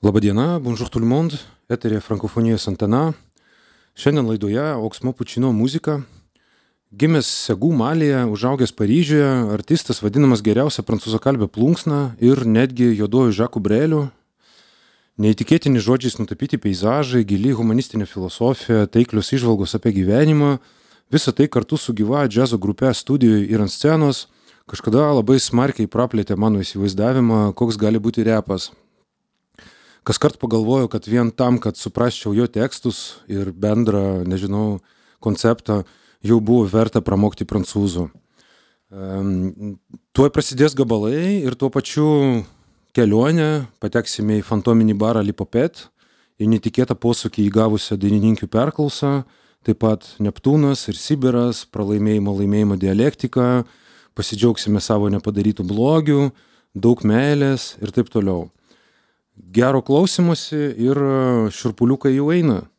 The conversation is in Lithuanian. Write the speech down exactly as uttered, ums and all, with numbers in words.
Labadiena, bonjour tout le monde, eterė Frankofonijos antena. Šiandien laidoje Oksmo Pučino muzika. Gimęs Segų Malyje, užaugęs Paryžiuje, artistas vadinamas geriausia prancūzakalbė plunksna ir netgi juoduoju Žaku Breliu. Neįtikėtini žodžiais nutapyti peizažai, gili humanistinė filosofija, taiklios įžvalgos apie gyvenimą, visa tai kartu su gyva džiazo grupe studijoje ir ant scenos kažkada labai smarkiai praplėtė mano įsivaizdavimą, koks gali būti repas. Kaskart pagalvojau, kad vien tam, kad suprasčiau jo tekstus ir bendrą, nežinau, konceptą, jau buvo verta pramokti prancūzų. Um, tuoj prasidės gabalai ir tuo pačiu kelionė, pateksime į fantominį barą Lipopet, į netikėtą posūkį įgavusią dainininkių perklausą, taip pat Neptūnas ir Sibiras, pralaimėjimo laimėjimo dialektika, pasidžiaugsime savo nepadarytų blogių, daug meilės ir taip toliau. Gero klausymosi ir šiurpuliukai jau eina.